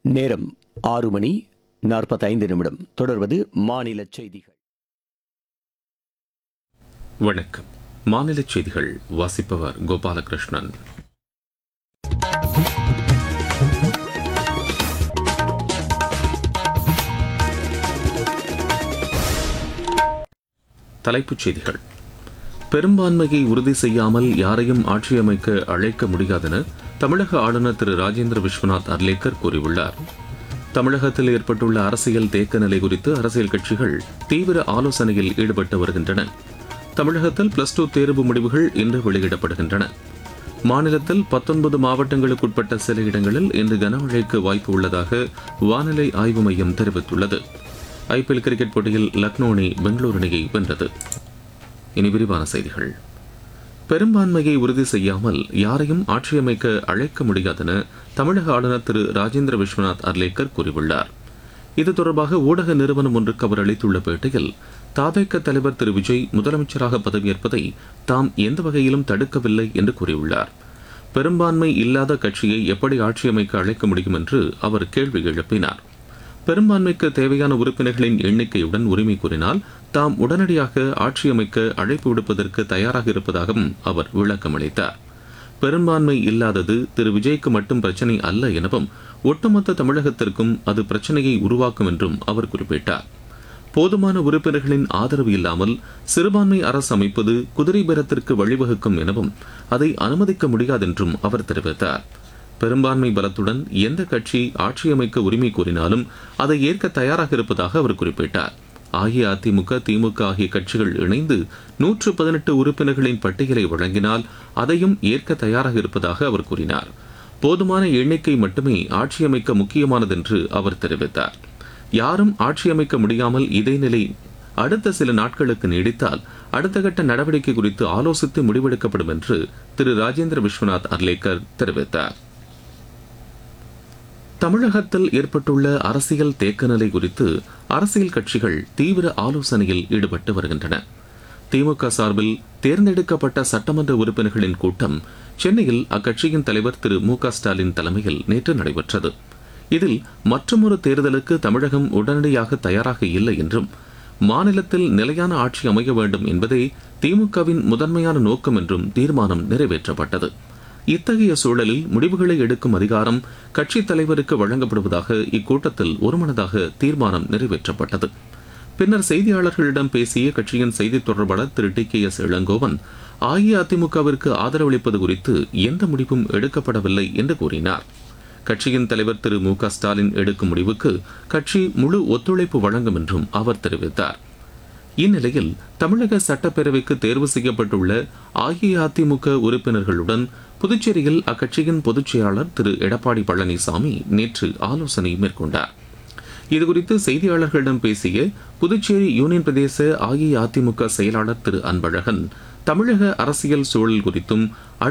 நேரம் 6:45. தொடர்வது மாநில செய்திகள். வணக்கம். மாநில செய்திகள் வாசிப்பவர் கோபாலகிருஷ்ணன். தலைப்புச் செய்திகள். பெரும்பான்மையை உறுதி செய்யாமல் யாரையும் ஆட்சியமைக்க அழைக்க முடியாதென தமிழக ஆளுநர் திரு ராஜேந்திர விஸ்வநாத் அர்லேக்கர் கூறியுள்ளார். தமிழகத்தில் ஏற்பட்டுள்ள அரசியல் தேக்க நிலை குறித்து அரசியல் கட்சிகள் தீவிர ஆலோசனையில் ஈடுபட்டு வருகின்றன. தமிழகத்தில் +2 தேர்வு முடிவுகள் இன்று வெளியிடப்படுகின்றன. மாநிலத்தில் 19 மாவட்டங்களுக்குட்பட்ட சில இடங்களில் இன்று கனமழைக்கு வாய்ப்பு உள்ளதாக வானிலை ஆய்வு மையம் தெரிவித்துள்ளது. IPL கிரிக்கெட் போட்டியில் லக்னோ அணி பெங்களூரு அணியை வென்றது. இனி விரிவான செய்திகள். பெரும்பான்மையை உறுதி செய்யாமல் யாரையும் ஆட்சியமைக்க அழைக்க முடியாதென தமிழக ஆளுநர் திரு ராஜேந்திர விஸ்வநாத் அர்லேக்கர் கூறியுள்ளார். இது தொடர்பாக ஊடக நிறுவனம் ஒன்றுக்கு அவர் அளித்துள்ள பேட்டியில், தவேக தலைவர் திரு விஜய் முதலமைச்சராக பதவியேற்பதை தாம் எந்த வகையிலும் தடுக்கவில்லை என்று கூறியுள்ளார். பெரும்பான்மை இல்லாத கட்சியை எப்படி ஆட்சியமைக்க அழைக்க முடியும் என்று அவர் கேள்வி எழுப்பினார். பெரும்பான்மைக்கு தேவையான உறுப்பினர்களின் எண்ணிக்கையுடன் உரிமை கூறினால் தாம் உடனடியாக ஆட்சியமைக்க அழைப்பு விடுப்பதற்கு தயாராக இருப்பதாகவும் அவர் விளக்கமளித்தார். பெரும்பான்மை இல்லாதது திரு விஜய்க்கு மட்டும் பிரச்சினை அல்ல எனவும் ஒட்டுமொத்த தமிழகத்திற்கும் அது பிரச்சினையை உருவாக்கும் என்றும் அவர் குறிப்பிட்டார். போதுமான உறுப்பினர்களின் ஆதரவு இல்லாமல் சிறுபான்மை அரசு அமைப்பது குதிரை பேரத்திற்கு வழிவகுக்கும் எனவும் அதை அனுமதிக்க முடியாதென்றும் அவர் தெரிவித்தார். பெரும்பான்மை பலத்துடன் எந்த கட்சி ஆட்சியமைக்க உரிமை கோரினாலும் அதை ஏற்க தயாராக இருப்பதாக அவர் குறிப்பிட்டார். அஇஅதிமுக, திமுக ஆகிய கட்சிகள் இணைந்து 118 உறுப்பினர்களின் பட்டியலை வழங்கினால் அதையும் ஏற்க தயாராக இருப்பதாக அவர் கூறினார். போதுமான எண்ணிக்கை மட்டுமே ஆட்சியமைக்க முக்கியமானது என்று அவர் தெரிவித்தார். யாரும் ஆட்சியமைக்க முடியாமல் இதே நிலை அடுத்த சில நாட்களுக்கு நீடித்தால் அடுத்த கட்ட நடவடிக்கை குறித்து ஆலோசித்து முடிவெடுக்கப்படும் என்று திரு ராஜேந்திர விஸ்வநாத் அர்லேக்கர் தெரிவித்தார். தமிழகத்தில் ஏற்பட்டுள்ள அரசியல் தேக்க நிலை குறித்து அரசியல் கட்சிகள் தீவிர ஆலோசனையில் ஈடுபட்டு வருகின்றன. திமுக சார்பில் தேர்ந்தெடுக்கப்பட்ட சட்டமன்ற உறுப்பினர்களின் கூட்டம் சென்னையில் அக்கட்சியின் தலைவர் திரு மு.க.ஸ்டாலின் தலைமையில் நேற்று நடைபெற்றது. இதில் மற்றொரு தேர்தலுக்கு தமிழகம் உடனடியாக தயாராக இல்லை என்றும் மாநிலத்தில் நிலையான ஆட்சி அமைய வேண்டும் என்பதே திமுகவின் முதன்மையான நோக்கம் என்றும் தீர்மானம் நிறைவேற்றப்பட்டது. இத்தகைய சூழலில் முடிவுகளை எடுக்கும் அதிகாரம் கட்சித் தலைவருக்கு வழங்கப்படுவதாக இக்கூட்டத்தில் ஒருமனதாக தீர்மானம் நிறைவேற்றப்பட்டது. பின்னர் செய்தியாளர்களிடம் பேசிய கட்சியின் செய்தித் தொடர்பாளர் திரு டி.கே.எஸ். இளங்கோவன், அஇஅதிமுகவிற்கு ஆதரவளிப்பது குறித்து எந்த முடிவும் எடுக்கப்படவில்லை என்று கூறினார். கட்சியின் தலைவர் திரு மு.க.ஸ்டாலின் எடுக்கும் முடிவுக்கு கட்சி முழு ஒத்துழைப்பு வழங்கும் என்றும் அவர் தெரிவித்தார். இந்நிலையில் தமிழக சட்டப்பேரவைக்கு தேர்வு செய்யப்பட்டுள்ள அஇஅதிமுக உறுப்பினர்களுடன் புதுச்சேரியில் அக்கட்சியின் பொதுச் செயலாளர் திரு எடப்பாடி பழனிசாமி நேற்று ஆலோசனை மேற்கொண்டார். இதுகுறித்து செய்தியாளர்களிடம் பேசிய புதுச்சேரி யூனியன் பிரதேச அஇஅதிமுக செயலாளர் திரு அன்பழகன், தமிழக அரசியல் சூழல் குறித்தும்